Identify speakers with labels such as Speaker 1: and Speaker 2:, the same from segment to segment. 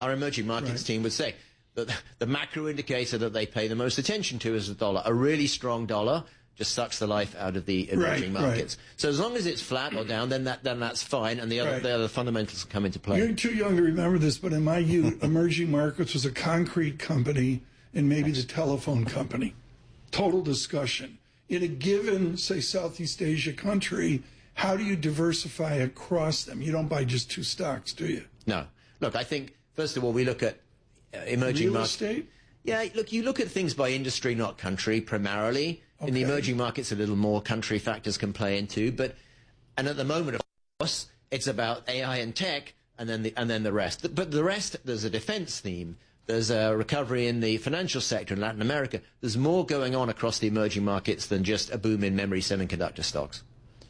Speaker 1: our emerging markets team would say that the macro indicator that they pay the most attention to is the dollar. A really strong dollar just sucks the life out of the emerging markets. So as long as it's flat or down, then that's fine, and the other fundamentals come into play.
Speaker 2: You're too young to remember this, but in my youth, emerging markets was a concrete company and maybe the telephone company. Total discussion. In a given, say, Southeast Asia country, how do you diversify across them? You don't buy just two stocks, do you?
Speaker 1: No. Look, I think, first of all, we look at emerging markets.
Speaker 2: Real estate?
Speaker 1: Yeah, look, you look at things by industry, not country, primarily. Okay. In the emerging markets, a little more country factors can play into. And at the moment, of course, it's about AI and tech, and then the rest. But the rest, there's a defense theme. There's a recovery in the financial sector in Latin America. There's more going on across the emerging markets than just a boom in memory semiconductor stocks.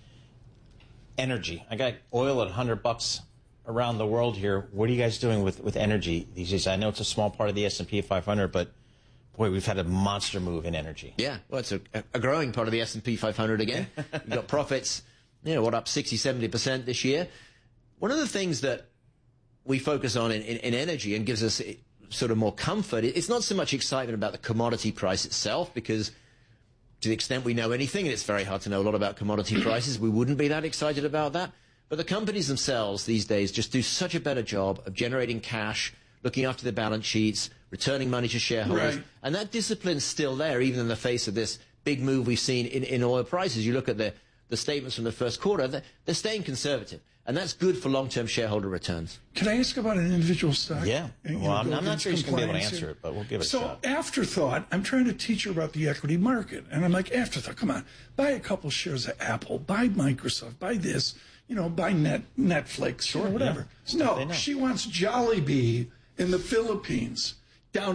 Speaker 3: Energy. I got oil at $100 around the world here. What are you guys doing with energy these days? I know it's a small part of the S&P 500, but boy, we've had a monster move in energy.
Speaker 1: Yeah, well, it's a growing part of the S&P 500 again. You've got profits, up 60, 70% this year. One of the things that we focus on in energy and gives us sort of more comfort, it's not so much excitement about the commodity price itself, because to the extent we know anything, and it's very hard to know a lot about commodity prices, we wouldn't be that excited about that. But the companies themselves these days just do such a better job of generating cash, looking after their balance sheets, returning money to shareholders. Right. And that discipline's still there, even in the face of this big move we've seen in oil prices. You look at the statements from the first quarter, they're staying conservative. And that's good for long-term shareholder returns.
Speaker 2: Can I ask about an individual stock?
Speaker 3: Yeah. Well, I'm not sure he's going to be able to answer it, but we'll give it a shot.
Speaker 2: So afterthought, I'm trying to teach her about the equity market. And I'm like, afterthought, come on, buy a couple shares of Apple, buy Microsoft, buy this, buy Netflix, sure, whatever. Yeah. No, she wants Jollibee in the Philippines, down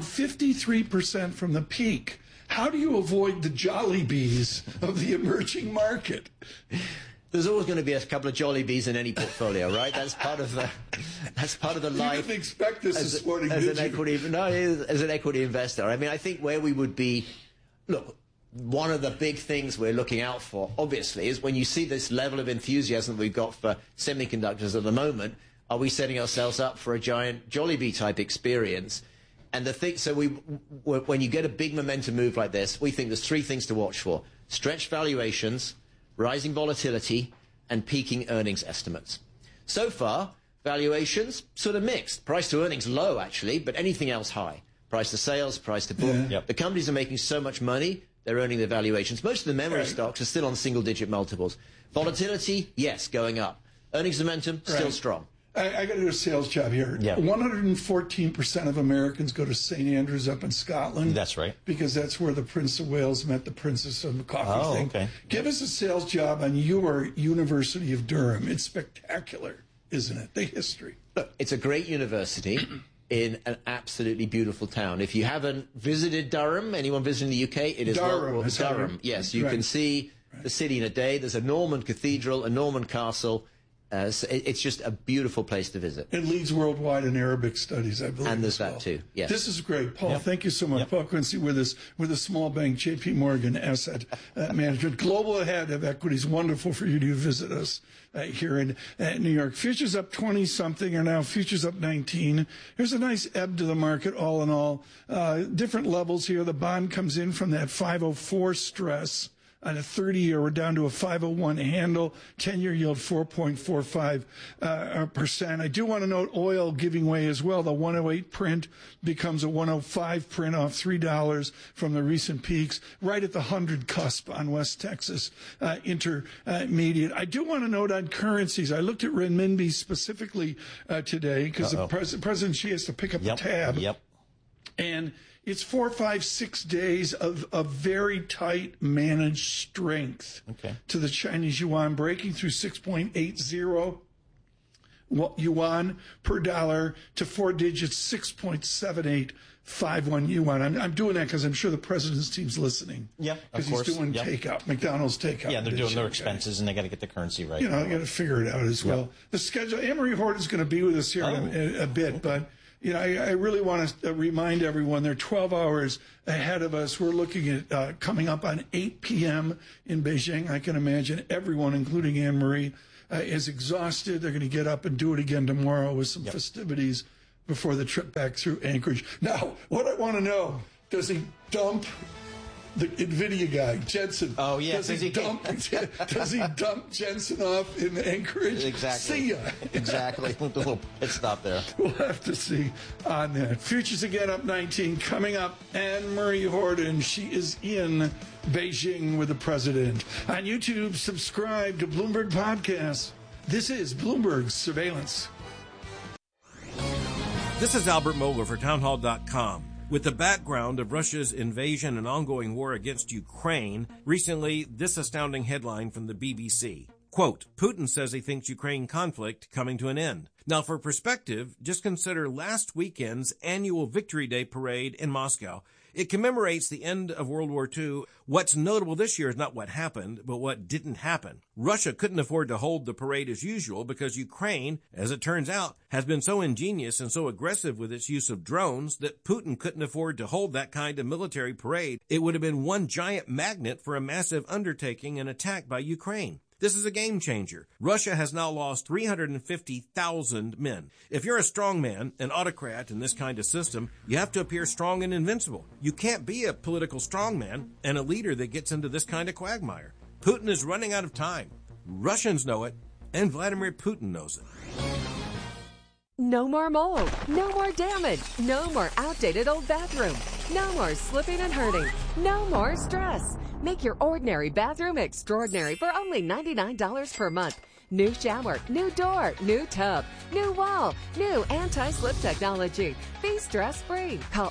Speaker 2: 53% from the peak. How do you avoid the Jollibees of the emerging market?
Speaker 1: There's always going to be a couple of Jollibees in any portfolio, right? That's part of the life.
Speaker 2: You didn't expect this this morning,
Speaker 1: as an equity investor. I mean, I think where we would be, look, one of the big things we're looking out for, obviously, is when you see this level of enthusiasm we've got for semiconductors at the moment, are we setting ourselves up for a giant Jollibee type experience? And when you get a big momentum move like this, we think there's three things to watch for: stretched valuations, rising volatility, and peaking earnings estimates. So far, valuations sort of mixed. Price to earnings low, actually, but anything else high. Price to sales, price to book. Yeah. Yep. The companies are making so much money, they're earning their valuations. Most of the memory stocks are still on single-digit multiples. Volatility, yes, going up. Earnings momentum, still strong.
Speaker 2: I got to do a sales job here. Yeah. 114% of Americans go to St. Andrews up in Scotland.
Speaker 3: That's right.
Speaker 2: Because that's where the Prince of Wales met the Princess of the Coffee thing.
Speaker 3: Okay.
Speaker 2: Give us a sales job on your University of Durham. It's spectacular, isn't it? The history.
Speaker 1: Look, it's a great university in an absolutely beautiful town. If you haven't visited Durham, anyone visiting the UK, it is Durham. Yes, you can see the city in a day. There's a Norman cathedral, a Norman castle. So it's just a beautiful place to visit.
Speaker 2: It leads worldwide in Arabic studies, I believe.
Speaker 1: And there's that too, yes.
Speaker 2: This is great. Paul, thank you so much. Paul Quincy with us, with a small bank, J.P. Morgan Asset Management. Global head of equities. Wonderful for you to visit us here in New York. Futures up 20-something, or now futures up 19. Here's a nice ebb to the market, all in all. Different levels here. The bond comes in from that 504 stress. On a 30-year, we're down to a 501 handle, 10-year yield 4.45%. I do want to note oil giving way as well. The 108 print becomes a 105 print, off $3 from the recent peaks, right at the 100 cusp on West Texas Intermediate. I do want to note on currencies. I looked at renminbi specifically today because the President Xi has to pick up the tab. And it's 4, 5, 6 days of very tight managed strength to the Chinese yuan, breaking through 6.80 yuan per dollar to 4 digits, 6.7851 yuan. I'm doing that because I'm sure the president's team's listening.
Speaker 3: Yeah,
Speaker 2: because he's doing takeout, McDonald's takeout.
Speaker 3: Yeah, they're doing their expenses, and they got to get the currency right.
Speaker 2: You know, they got to figure it out as well. The schedule. Anne-Marie Hort is going to be with us here in a bit, but. You know, I really want to remind everyone they're 12 hours ahead of us. We're looking at coming up on 8 p.m. in Beijing. I can imagine everyone, including Anne-Marie, is exhausted. They're going to get up and do it again tomorrow with some festivities before the trip back through Anchorage. Now, what I want to know, does he dump the NVIDIA guy, Jensen?
Speaker 3: Oh, yeah.
Speaker 2: Does he dump Jensen off in Anchorage?
Speaker 3: Exactly.
Speaker 2: See ya.
Speaker 3: Exactly. A little pit stop there.
Speaker 2: We'll have to see on that. Futures again up 19. Coming up, Anne-Marie Horton. She is in Beijing with the president. On YouTube, subscribe to Bloomberg Podcasts. This is Bloomberg Surveillance.
Speaker 4: This is Albert Mohler for townhall.com. With the background of Russia's invasion and ongoing war against Ukraine, recently this astounding headline from the BBC. Quote, Putin says he thinks Ukraine conflict coming to an end. Now, for perspective, just consider last weekend's annual Victory Day parade in Moscow. It commemorates the end of World War II. What's notable this year is not what happened, but what didn't happen. Russia couldn't afford to hold the parade as usual because Ukraine, as it turns out, has been so ingenious and so aggressive with its use of drones that Putin couldn't afford to hold that kind of military parade. It would have been one giant magnet for a massive undertaking and attack by Ukraine. This is a game changer. Russia has now lost 350,000 men. If you're a strong man, an autocrat in this kind of system, you have to appear strong and invincible. You can't be a political strongman and a leader that gets into this kind of quagmire. Putin is running out of time. Russians know it, and Vladimir Putin knows it.
Speaker 5: No more mold, no more damage, no more outdated old bathroom, no more slipping and hurting, no more stress. Make your ordinary bathroom extraordinary for only $99 per month. New shower, new door, new tub, new wall, new anti-slip technology. Be stress-free. Call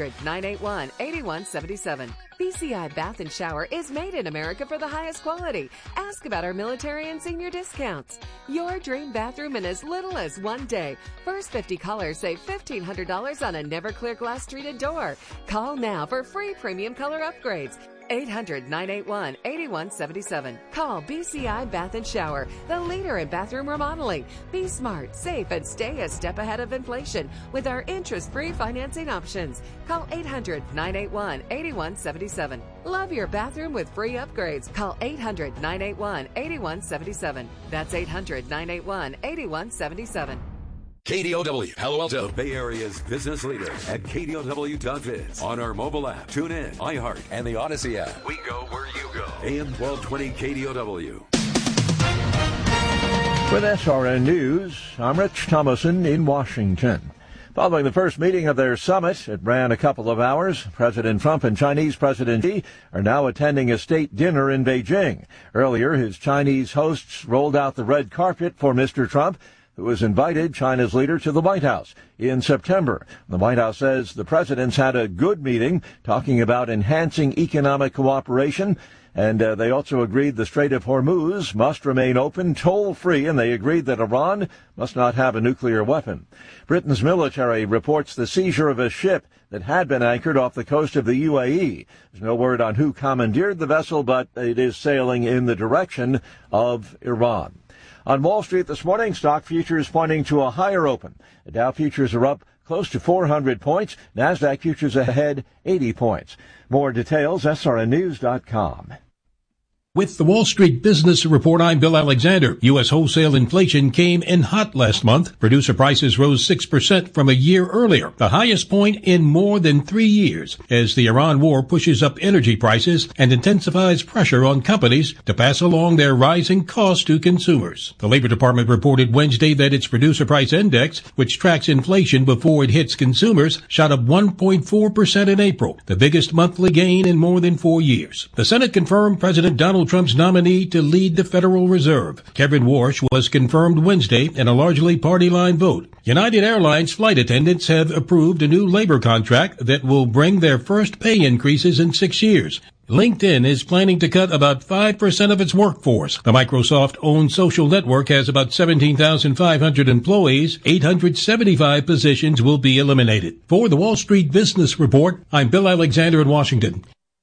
Speaker 5: 800-981-8177. BCI Bath and Shower is made in America for the highest quality. Ask about our military and senior discounts. Your dream bathroom in as little as 1 day. First 50 callers save $1,500 on a Never-Clear glass treated door. Call now for free premium color upgrades. 800-981-8177. Call BCI Bath and Shower, the leader in bathroom remodeling. Be smart, safe, and stay a step ahead of inflation with our interest-free financing options. Call 800-981-8177. Love your bathroom with free upgrades. Call 800-981-8177. That's 800-981-8177.
Speaker 6: KDOW, Palo Alto, Bay Area's business leader at KDOW.biz. On our mobile app, tune in, iHeart, and the Odyssey app. We go where you go. AM 1220 KDOW.
Speaker 7: With SRN News, I'm Rich Thomason in Washington. Following the first meeting of their summit, it ran a couple of hours. President Trump and Chinese President Xi are now attending a state dinner in Beijing. Earlier, his Chinese hosts rolled out the red carpet for Mr. Trump, who has invited China's leader to the White House in September. The White House says the presidents had a good meeting talking about enhancing economic cooperation, and they also agreed the Strait of Hormuz must remain open, toll-free, and they agreed that Iran must not have a nuclear weapon. Britain's military reports the seizure of a ship that had been anchored off the coast of the UAE. There's no word on who commandeered the vessel, but it is sailing in the direction of Iran. On Wall Street this morning, stock futures pointing to a higher open. The Dow futures are up close to 400 points. NASDAQ futures ahead 80 points. More details, srnnews.com.
Speaker 8: With the Wall Street Business Report, I'm Bill Alexander. U.S. wholesale inflation came in hot last month. Producer prices rose 6% from a year earlier, the highest point in more than 3 years, as the Iran war pushes up energy prices and intensifies pressure on companies to pass along their rising costs to consumers. The Labor Department reported Wednesday that its producer price index, which tracks inflation before it hits consumers, shot up 1.4% in April, the biggest monthly gain in more than 4 years. The Senate confirmed President Donald Trump's nominee to lead the Federal Reserve. Kevin Warsh was confirmed Wednesday in a largely party-line vote. United Airlines flight attendants have approved a new labor contract that will bring their first pay increases in 6 years. LinkedIn is planning to cut about 5% of its workforce. The Microsoft-owned social network has about 17,500 employees. 875 positions will be eliminated. For the Wall Street Business Report, I'm Bill Alexander in Washington.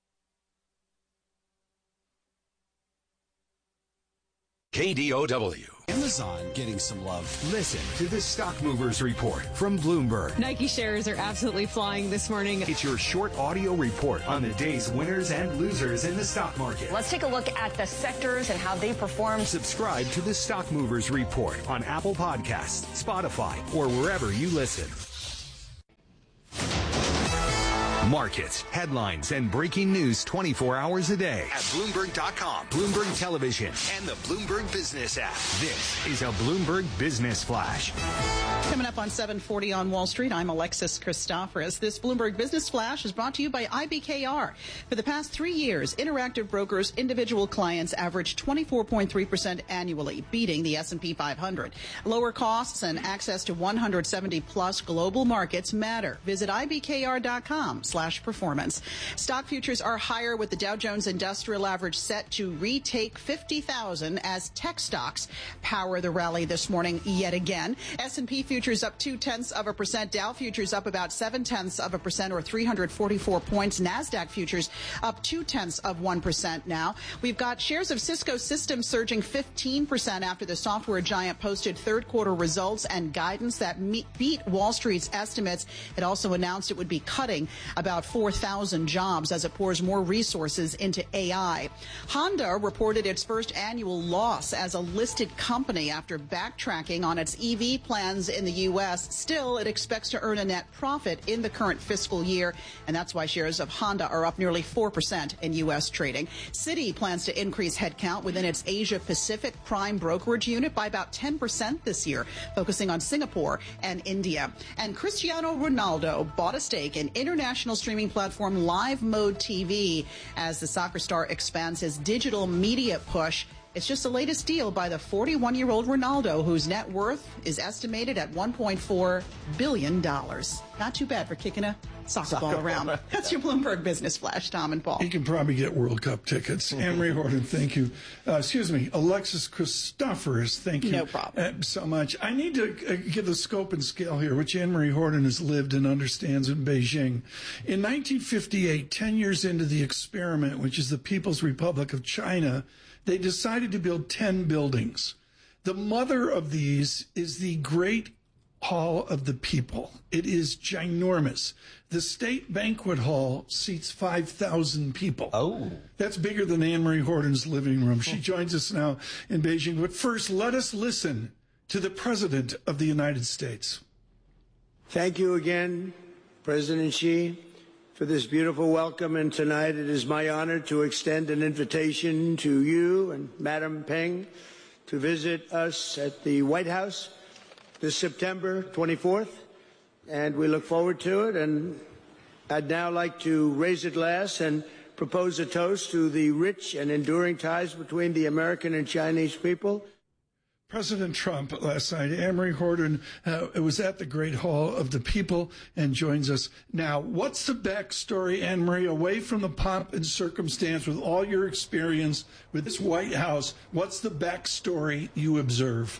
Speaker 6: KDOW.
Speaker 9: Amazon getting some love. Listen to the Stock Movers Report from Bloomberg.
Speaker 10: Nike shares are absolutely flying this morning.
Speaker 9: It's your short audio report on the day's winners and losers in the stock market.
Speaker 11: Let's take a look at the sectors and how they perform.
Speaker 9: Subscribe to the Stock Movers Report on Apple Podcasts, Spotify, or wherever you listen. Markets, headlines, and breaking news 24 hours a day at Bloomberg.com, Bloomberg Television, and the Bloomberg Business app. This is a Bloomberg Business Flash.
Speaker 12: Coming up on 740 on Wall Street, I'm Alexis Christoforous. This Bloomberg Business Flash is brought to you by IBKR. For the past 3 years, Interactive Brokers' individual clients averaged 24.3% annually, beating the S&P 500. Lower costs and access to 170-plus global markets matter. Visit IBKR.com/performance. Stock futures are higher with the Dow Jones Industrial Average set to retake 50,000 as tech stocks power the rally this morning yet again. S&P futures up 0.2%. Dow futures up about 0.7% or 344 points. NASDAQ futures up 0.2% now. We've got shares of Cisco Systems surging 15% after the software giant posted third quarter results and guidance that beat Wall Street's estimates. It also announced it would be cutting about 4,000 jobs as it pours more resources into AI. Honda reported its first annual loss as a listed company after backtracking on its EV plans in the U.S. Still, it expects to earn a net profit in the current fiscal year, and that's why shares of Honda are up nearly 4% in U.S. trading. Citi plans to increase headcount within its Asia-Pacific prime brokerage unit by about 10% this year, focusing on Singapore and India. And Cristiano Ronaldo bought a stake in international streaming platform Live Mode TV as the soccer star expands his digital media push. It's just the latest deal by the 41-year-old Ronaldo, whose net worth is estimated at $1.4 billion. Not too bad for kicking a soccer ball around. That's your Bloomberg Business Flash, Tom and Paul.
Speaker 2: You can probably get World Cup tickets. Anne-Marie Horton, thank you. Alexis Christoforous, thank you.
Speaker 12: No problem.
Speaker 2: So much. I need to give the scope and scale here, which Anne-Marie Horton has lived and understands in Beijing. In 1958, 10 years into the experiment, which is the People's Republic of China, they decided to build 10 buildings. The mother of these is the Great Hall of the People. It is ginormous. The State Banquet Hall seats 5,000 people.
Speaker 3: Oh.
Speaker 2: That's bigger than Anne-Marie Horton's living room. She joins us now in Beijing. But first, let us listen to the President of the United States.
Speaker 13: Thank you again, President Xi, for this beautiful welcome. And tonight it is my honor to extend an invitation to you and Madam Peng to visit us at the White House this September 24th. And we look forward to it. And I'd now like to raise a glass and propose a toast to the rich and enduring ties between the American and Chinese people.
Speaker 2: President Trump last night, Anne-Marie Horton was at the Great Hall of the People and joins us now. What's the backstory, Anne-Marie, away from the pomp and circumstance, with all your experience with this White House? What's the backstory you observe?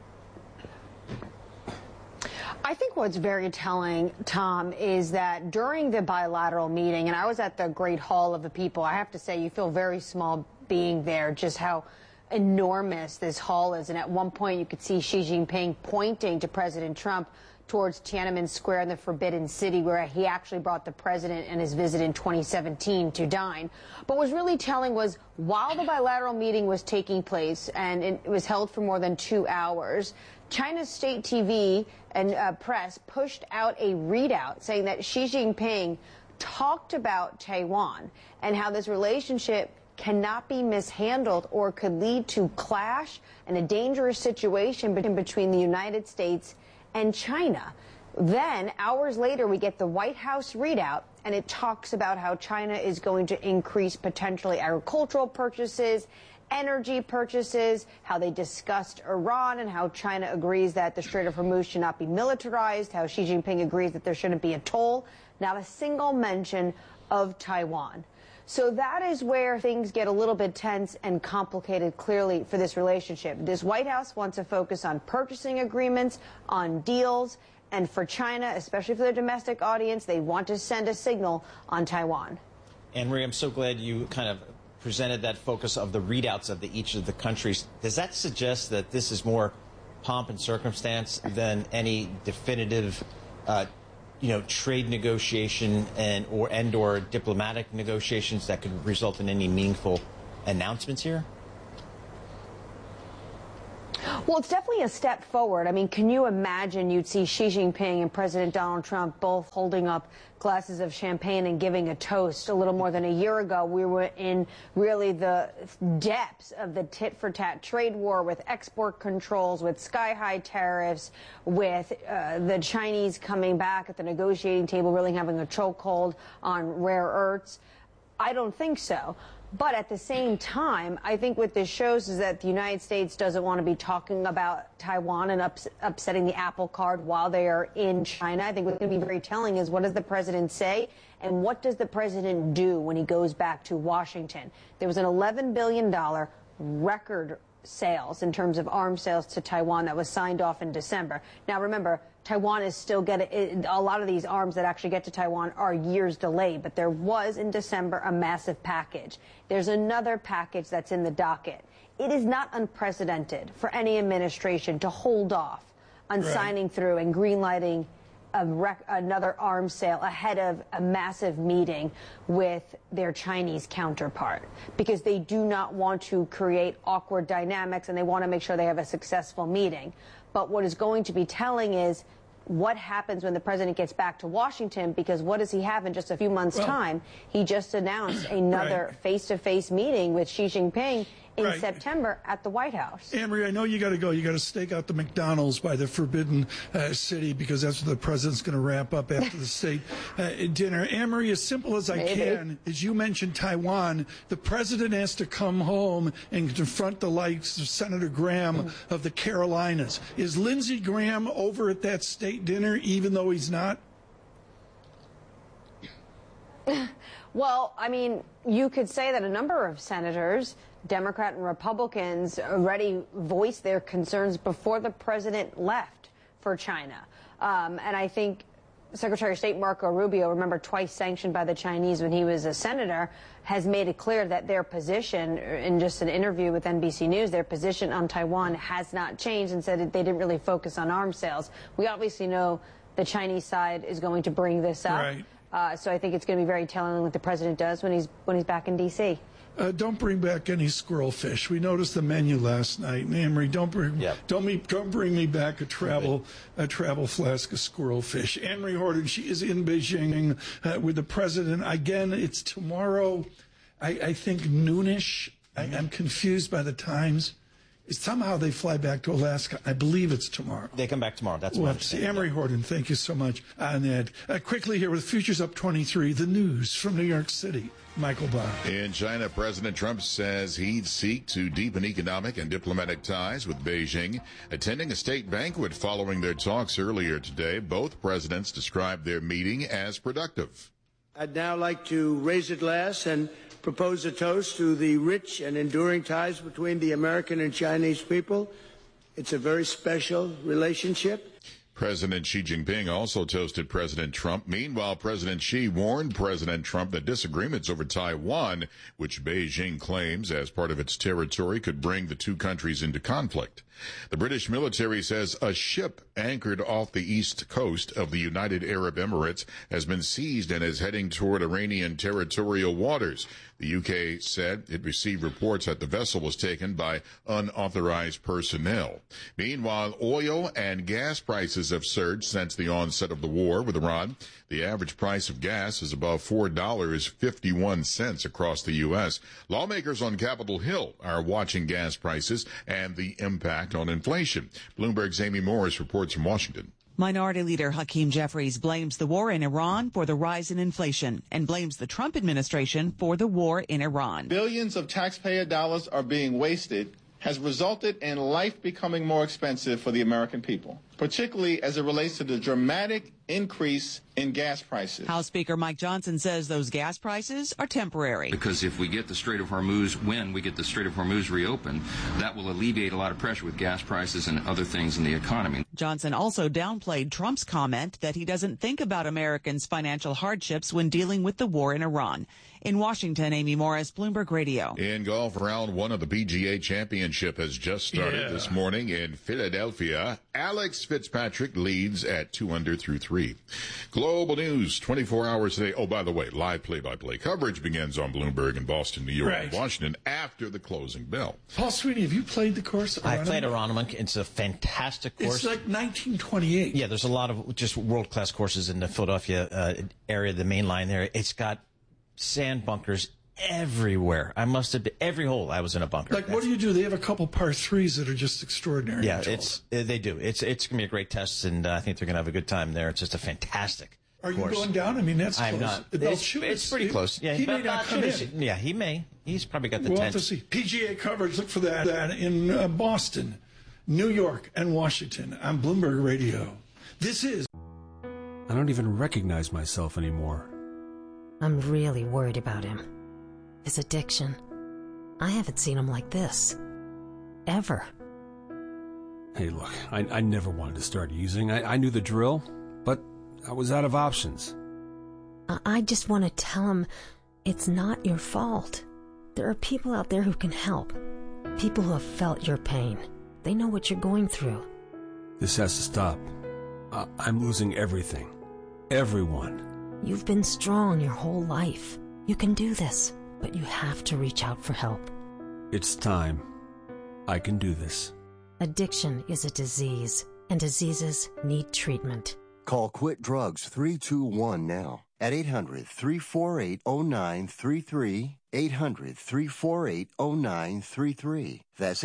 Speaker 14: I think what's very telling, Tom, is that during the bilateral meeting, and I was at the Great Hall of the People, I have to say you feel very small being there, just how enormous this hall is. And at one point you could see Xi Jinping pointing to President Trump towards Tiananmen Square in the Forbidden City, where he actually brought the president and his visit in 2017 to dine. But what was really telling was, while the bilateral meeting was taking place, and it was held for more than 2 hours, China's state TV and press pushed out a readout saying that Xi Jinping talked about Taiwan and how this relationship cannot be mishandled or could lead to clash and a dangerous situation between the United States and China. Then, hours later, we get the White House readout, and it talks about how China is going to increase potentially agricultural purchases, energy purchases, how they discussed Iran, and how China agrees that the Strait of Hormuz should not be militarized, how Xi Jinping agrees that there shouldn't be a toll. Not a single mention of Taiwan. So that is where things get a little bit tense and complicated, clearly, for this relationship. This White House wants to focus on purchasing agreements, on deals, and for China, especially for their domestic audience, they want to send a signal on Taiwan.
Speaker 3: Anne-Marie, I'm so glad you kind of presented that focus of the readouts of each of the countries. Does that suggest that this is more pomp and circumstance than any definitive trade negotiation or diplomatic negotiations that could result in any meaningful announcements here?
Speaker 14: Well, it's definitely a step forward. I mean, can you imagine you'd see Xi Jinping and President Donald Trump both holding up glasses of champagne and giving a toast? A little more than a year ago, we were in really the depths of the tit-for-tat trade war with export controls, with sky-high tariffs, with the Chinese coming back at the negotiating table, really having a chokehold on rare earths. I don't think so. But at the same time, I think what this shows is that the United States doesn't want to be talking about Taiwan and upsetting the apple cart while they are in China. I think what's going to be very telling is what does the president say and what does the president do when he goes back to Washington? There was an $11 billion record sales in terms of arms sales to Taiwan that was signed off in December. Now, remember, Taiwan is still getting, a lot of these arms that actually get to Taiwan are years delayed, but there was in December a massive package. There's another package that's in the docket. It is not unprecedented for any administration to hold off on signing through and greenlighting another arms sale ahead of a massive meeting with their Chinese counterpart, because they do not want to create awkward dynamics and they want to make sure they have a successful meeting. But what is going to be telling is what happens when the president gets back to Washington, because what does he have in just a few months' time? He just announced another face-to-face meeting with Xi Jinping in September at the White House.
Speaker 2: Anne-Marie, I know you got to go. You got to stake out the McDonald's by the Forbidden City, because that's where the president's going to wrap up after the state dinner. Anne-Marie, as simple as I can, as you mentioned Taiwan, the president has to come home and confront the likes of Senator Graham of the Carolinas. Is Lindsey Graham over at that state dinner, even though he's not?
Speaker 14: Well, I mean, you could say that a number of senators, Democrat and Republicans, already voiced their concerns before the president left for China. And I think Secretary of State Marco Rubio, remember twice sanctioned by the Chinese when he was a senator, has made it clear that their position, in just an interview with NBC News, their position on Taiwan has not changed, and said that they didn't really focus on arms sales. We obviously know the Chinese side is going to bring this up.
Speaker 2: Right.
Speaker 14: So I think it's going to be very telling what the president does when he's back in D.C.
Speaker 2: Don't bring back any squirrel fish. We noticed the menu last night. Anne-Marie, don't bring me back a travel flask of squirrel fish. Anne-Marie Horton, she is in Beijing with the president. Again, it's tomorrow, I think noonish. I'm confused by the times. Somehow they fly back to Alaska. I believe it's tomorrow.
Speaker 3: They come back tomorrow. That's
Speaker 2: what
Speaker 3: I'm saying.
Speaker 2: Anne-Marie Horton, thank you so much on that. Quickly here with Futures Up 23, the news from New York City. Michael Bond.
Speaker 15: In China, President Trump says he'd seek to deepen economic and diplomatic ties with Beijing. Attending a state banquet following their talks earlier today, both presidents described their meeting as productive.
Speaker 13: I'd now like to raise a glass and propose a toast to the rich and enduring ties between the American and Chinese people. It's a very special relationship.
Speaker 15: President Xi Jinping also toasted President Trump. Meanwhile, President Xi warned President Trump that disagreements over Taiwan, which Beijing claims as part of its territory, could bring the two countries into conflict. The British military says a ship anchored off the east coast of the United Arab Emirates has been seized and is heading toward Iranian territorial waters. The UK said it received reports that the vessel was taken by unauthorized personnel. Meanwhile, oil and gas prices have surged since the onset of the war with Iran. The average price of gas is above $4.51 across the U.S. Lawmakers on Capitol Hill are watching gas prices and the impact on inflation. Bloomberg's Amy Morris reports from Washington.
Speaker 16: Minority Leader Hakeem Jeffries blames the war in Iran for the rise in inflation and blames the Trump administration for the war in Iran.
Speaker 17: Billions of taxpayer dollars are being wasted has resulted in life becoming more expensive for the American people, particularly as it relates to the dramatic increase in gas prices.
Speaker 16: House Speaker Mike Johnson says those gas prices are temporary.
Speaker 18: Because if we get the Strait of Hormuz, when we get the Strait of Hormuz reopened, that will alleviate a lot of pressure with gas prices and other things in the economy.
Speaker 16: Johnson also downplayed Trump's comment that he doesn't think about Americans' financial hardships when dealing with the war in Iran. In Washington, Amy Morris, Bloomberg Radio.
Speaker 15: In golf, round one of the PGA Championship has just started this morning in Philadelphia. Alex Fitzpatrick leads at 2 under through 3. Global news 24 hours a day. Oh, by the way, live play-by-play coverage begins on Bloomberg in Boston, New York, and Washington after the closing bell.
Speaker 2: Paul Sweeney, have you played the course?
Speaker 3: I played Aronimink. It's a fantastic course.
Speaker 2: It's like 1928.
Speaker 3: Yeah, there's a lot of just world-class courses in the Philadelphia area, the main line there. It's got sand bunkers everywhere. I must have been, every hole I was in a bunker.
Speaker 2: Like, what do you do? They have a couple par threes that are just extraordinary.
Speaker 3: Yeah, they do. It's going to be a great test, and I think they're going to have a good time there. It's just a fantastic
Speaker 2: Are you
Speaker 3: course.
Speaker 2: going down? I mean, that's close.
Speaker 3: I'm not. It's pretty close. Yeah,
Speaker 2: he may not come in.
Speaker 3: Yeah, he may. He's probably got the
Speaker 2: We'll
Speaker 3: tent.
Speaker 2: have to see. PGA coverage, look for that in Boston, New York, and Washington on Bloomberg Radio. This is...
Speaker 19: I don't even recognize myself anymore.
Speaker 20: I'm really worried about him. His addiction. I haven't seen him like this. Ever.
Speaker 19: Hey, look, I never wanted to start using. I knew the drill, but I was out of options.
Speaker 20: I just want to tell him it's not your fault. There are people out there who can help. People who have felt your pain. They know what you're going through.
Speaker 19: This has to stop. I'm losing everything. Everyone.
Speaker 20: You've been strong your whole life. You can do this, but you have to reach out for help.
Speaker 19: It's time. I can do this.
Speaker 20: Addiction is a disease, and diseases need treatment.
Speaker 21: Call Quit Drugs 321 now at 800-348-0933, 800-348-0933. That's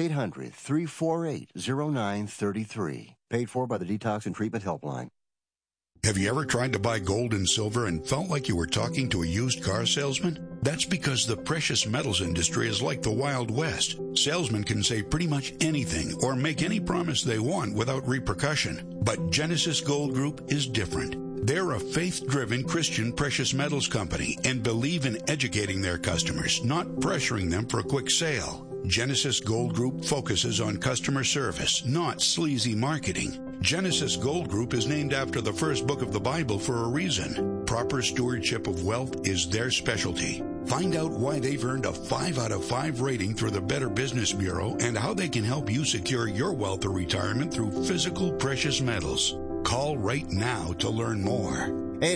Speaker 21: 800-348-0933. Paid for by the Detox and Treatment Helpline.
Speaker 22: Have you ever tried to buy gold and silver and felt like you were talking to a used car salesman? That's because the precious metals industry is like the Wild West. Salesmen can say pretty much anything or make any promise they want without repercussion. But Genesis Gold Group is different. They're a faith-driven Christian precious metals company and believe in educating their customers, not pressuring them for a quick sale. Genesis Gold Group focuses on customer service, not sleazy marketing. Genesis Gold Group is named after the first book of the Bible for a reason. Proper stewardship of wealth is their specialty. Find out why they've earned a 5 out of 5 rating through the Better Business Bureau and how they can help you secure your wealth or retirement through physical precious metals. Call right now to learn more.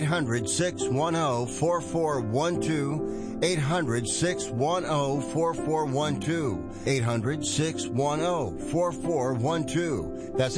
Speaker 21: 800-610-4412. 800-610-4412. 800-610-4412. That's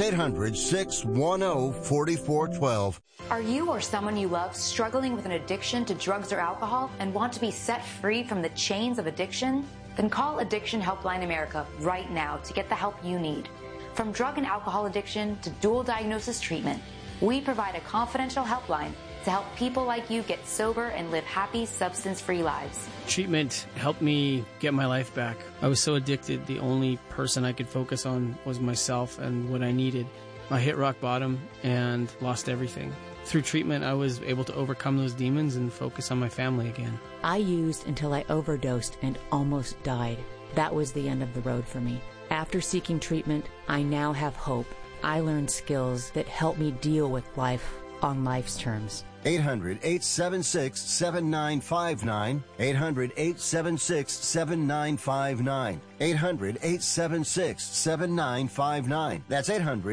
Speaker 21: 800-610-4412.
Speaker 23: Are you or someone you love struggling with an addiction to drugs or alcohol and want to be set free from the chains of addiction? Then call Addiction Helpline America right now to get the help you need. From drug and alcohol addiction to dual diagnosis treatment, we provide a confidential helpline to help people like you get sober and live happy, substance-free lives.
Speaker 24: Treatment helped me get my life back. I was so addicted, the only person I could focus on was myself and what I needed. I hit rock bottom and lost everything. Through treatment, I was able to overcome those demons and focus on my family again.
Speaker 25: I used until I overdosed and almost died. That was the end of the road for me. After seeking treatment, I now have hope. I learned skills that help me deal with life on life's terms.
Speaker 21: 800-876-7959. 800-876-7959. 800-876-7959. That's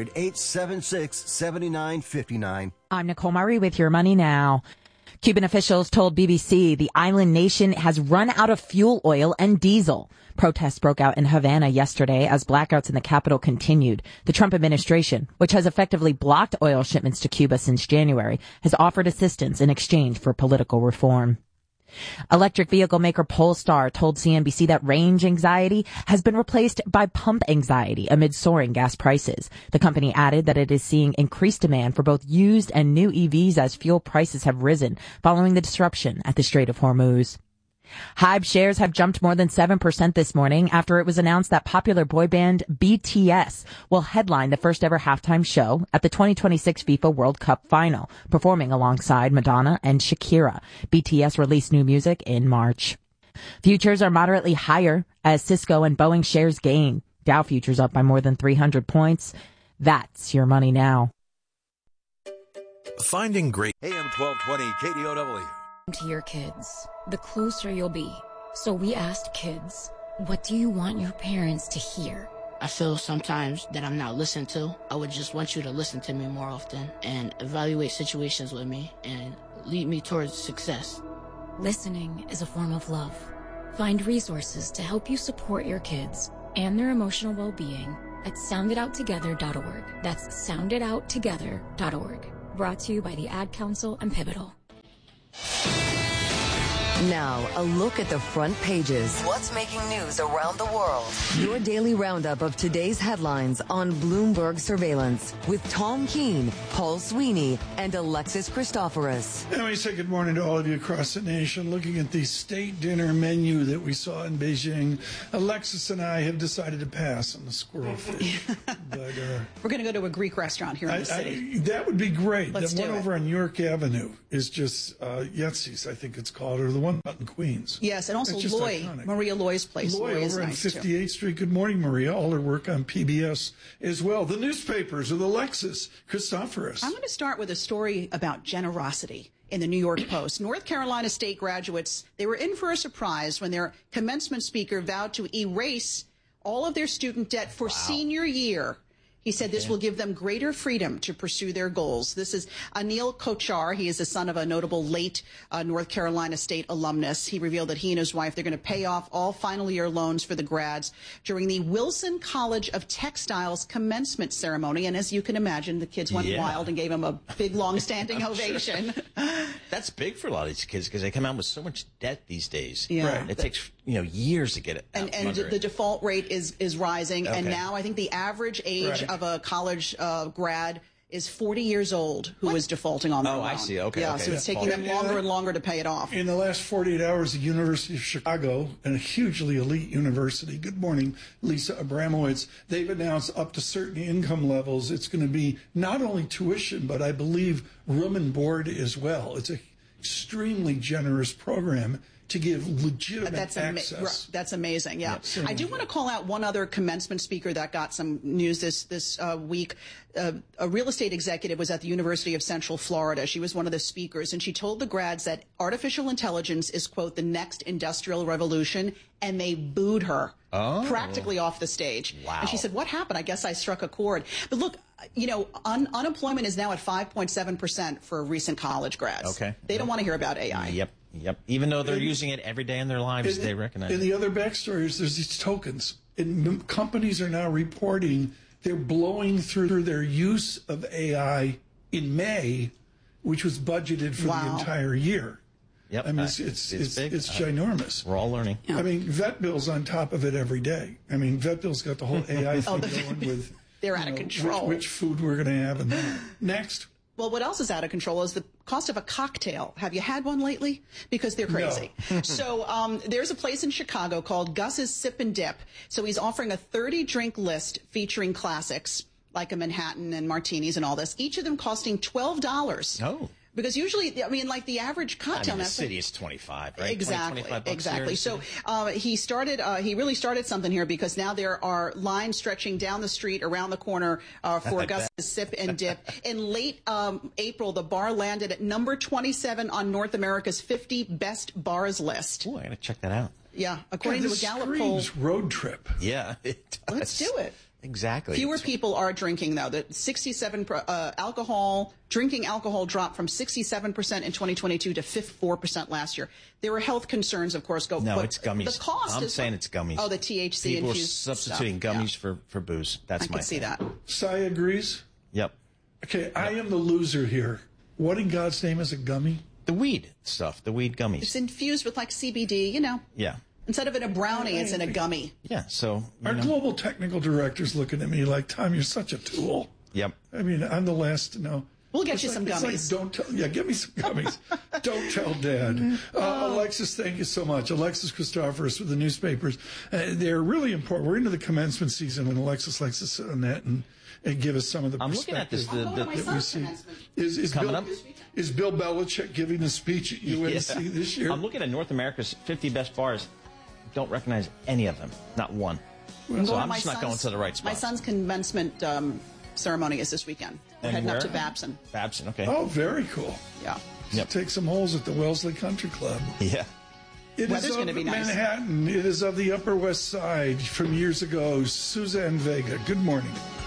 Speaker 21: 800-876-7959.
Speaker 26: I'm Nicole Murray with Your Money Now. Cuban officials told BBC the island nation has run out of fuel oil and diesel. Protests broke out in Havana yesterday as blackouts in the capital continued. The Trump administration, which has effectively blocked oil shipments to Cuba since January, has offered assistance in exchange for political reform. Electric vehicle maker Polestar told CNBC that range anxiety has been replaced by pump anxiety amid soaring gas prices. The company added that it is seeing increased demand for both used and new EVs as fuel prices have risen following the disruption at the Strait of Hormuz. Hybe shares have jumped more than 7% this morning after it was announced that popular boy band BTS will headline the first ever halftime show at the 2026 FIFA World Cup final, performing alongside Madonna and Shakira. BTS released new music in March. Futures are moderately higher as Cisco and Boeing shares gain. Dow futures up by more than 300 points. That's Your Money Now.
Speaker 27: Finding great AM 1220 KDOW.
Speaker 28: To your kids, the closer you'll be. So we asked kids, what do you want your parents to hear?
Speaker 1: I feel sometimes that I'm not listened to. I would just want you to listen to me more often and evaluate situations with me and lead me towards success.
Speaker 28: Listening is a form of love. Find resources to help you support your kids and their emotional well-being at sounditouttogether.org. That's sounditouttogether.org. Brought to you by the Ad Council and Pivotal.
Speaker 4: Now, a look at the front pages. What's making news around the world? Your daily roundup of today's headlines on Bloomberg Surveillance with Tom Keene, Paul Sweeney, and Alexis Christoforous.
Speaker 2: Let me say good morning to all of you across the nation. Looking at the state dinner menu that we saw in Beijing, Alexis and I have decided to pass on the squirrel fish. But,
Speaker 12: we're going to go to a Greek restaurant here in the city.
Speaker 2: That would be great.
Speaker 12: Let's
Speaker 2: the
Speaker 12: do
Speaker 2: one
Speaker 12: it.
Speaker 2: over on York Avenue is just Yetzi's, I think it's called, or the one out in Queens.
Speaker 12: Yes, and also
Speaker 2: It's just
Speaker 12: Loy,
Speaker 2: iconic.
Speaker 12: Maria Loy's place.
Speaker 2: Loy
Speaker 12: Loy is
Speaker 2: over on
Speaker 12: nice
Speaker 2: 58th Street. Good morning, Maria. All her work on PBS as well. The newspapers with Alexis Christoforous.
Speaker 12: I'm going to start with a story about generosity in the New York Post. North Carolina State graduates, they were in for a surprise when their commencement speaker vowed to erase all of their student debt for senior year. He said this will give them greater freedom to pursue their goals. This is Anil Kochar. He is the son of a notable late North Carolina State alumnus. He revealed that he and his wife, they're going to pay off all final year loans for the grads during the Wilson College of Textiles commencement ceremony. And as you can imagine, the kids went wild and gave him a big, long standing ovation.
Speaker 3: That's big for a lot of these kids because they come out with so much debt these days.
Speaker 12: Yeah. Right.
Speaker 3: It takes years to get it.
Speaker 12: And the default rate is rising.
Speaker 3: Okay.
Speaker 12: And now I think the average age of a college grad is 40 years old who is defaulting on their loan.
Speaker 3: I see. Okay.
Speaker 12: Yeah,
Speaker 3: okay.
Speaker 12: so it's taking them longer and longer to pay it off.
Speaker 2: In the last 48 hours, the University of Chicago, and a hugely elite university, good morning, Lisa Abramowitz, they've announced up to certain income levels, it's going to be not only tuition, but I believe room and board as well. It's an extremely generous program to give legitimate access.
Speaker 12: That's amazing. Yeah. I do want to call out one other commencement speaker that got some news this week. A real estate executive was at the University of Central Florida. She was one of the speakers, and she told the grads that artificial intelligence is, quote, the next industrial revolution, and they booed her practically off the stage.
Speaker 3: Wow.
Speaker 12: And she said, what happened? I guess I struck a chord. But look, unemployment is now at 5.7% for recent college grads.
Speaker 3: Okay.
Speaker 12: They don't want to hear about AI.
Speaker 3: Yep. Even though they're using it every day in their lives, they recognize it.
Speaker 2: And the other backstory is there's these tokens. And companies are now reporting they're blowing through their use of AI in May, which was budgeted for the entire year.
Speaker 3: Yep.
Speaker 2: I mean, it's big. It's ginormous.
Speaker 3: We're all learning.
Speaker 2: Yeah. I mean, Vet Bill's on top of it every day. I mean, Vet Bill's got the whole AI thing going with
Speaker 12: they're out of control.
Speaker 2: Which food we're going to have. And Next.
Speaker 12: Well, what else is out of control is the cost of a cocktail. Have you had one lately? Because they're crazy. No. So there's a place in Chicago called Gus's Sip and Dip. So he's offering a 30-drink list featuring classics like a Manhattan and martinis and all this, each of them costing $12.
Speaker 3: Oh.
Speaker 12: Because usually, I mean, like the average cocktail.
Speaker 3: The city is 25, right?
Speaker 12: Exactly.
Speaker 3: 25
Speaker 12: exactly. So he really started something here because now there are lines stretching down the street, around the corner for Gus's Sip and Dip. In late April, the bar landed at number 27 on North America's 50 best bars list.
Speaker 3: Oh, I got to check that out.
Speaker 12: Yeah, according to a Gallup poll.
Speaker 2: Road trip.
Speaker 3: Yeah, it does.
Speaker 12: Let's do it.
Speaker 3: Exactly.
Speaker 12: Fewer people are drinking, though. The 67 drinking alcohol dropped from 67% in 2022 to 54% last year. There were health concerns, of course.
Speaker 3: It's gummies.
Speaker 12: The cost
Speaker 3: I'm saying it's gummies.
Speaker 12: Oh, the THC
Speaker 3: people
Speaker 12: infused
Speaker 3: substituting
Speaker 12: stuff.
Speaker 3: gummies for booze. That's my
Speaker 12: I can see that.
Speaker 2: Sai agrees?
Speaker 3: Yep.
Speaker 2: Okay, I am the loser here. What in God's name is a gummy?
Speaker 3: The weed stuff, the weed gummies.
Speaker 12: It's infused with like CBD,
Speaker 3: Yeah.
Speaker 12: Instead of in a brownie, it's in a gummy.
Speaker 3: Yeah, so...
Speaker 2: Our global technical director's looking at me like, Tom, you're such a tool.
Speaker 3: Yep.
Speaker 2: I mean, I'm the last to know.
Speaker 12: We'll get you some gummies.
Speaker 2: Don't tell. Yeah, give me some gummies. Don't tell Dad. Alexis, thank you so much. Alexis Christoforous with the newspapers. They're really important. We're into the commencement season, and Alexis likes to sit on that and give us some of the perspective.
Speaker 3: I'm looking at this.
Speaker 2: that we see. Is Bill Belichick giving a speech at UNC this year?
Speaker 3: I'm looking at North America's 50 best bars. Don't recognize any of them. Not one. So I'm just not going to the right spot.
Speaker 12: My son's commencement ceremony is this weekend. We're heading up to Babson.
Speaker 3: Babson, okay.
Speaker 2: Oh, very cool.
Speaker 12: Yeah.
Speaker 2: Take some holes at the Wellesley Country Club.
Speaker 3: Yeah.
Speaker 12: Weather's going to be nice.
Speaker 2: Manhattan. It is of the Upper West Side from years ago. Suzanne Vega. Good morning.